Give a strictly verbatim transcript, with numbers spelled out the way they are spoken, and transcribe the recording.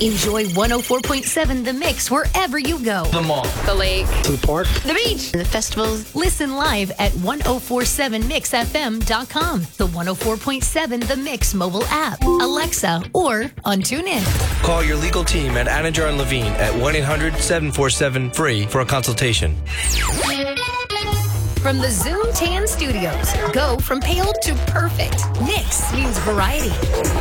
Enjoy one oh four point seven The Mix wherever you go. The mall. The lake. To the park. The beach. The festivals. Listen live at ten forty-seven mix f m dot com, the one oh four point seven The Mix mobile app, Alexa, or on TuneIn. Call your legal team at Anajar and Levine at one eight hundred seven four seven free for a consultation. From the Zoom Tan Studios, go from pale to perfect. Mix means variety.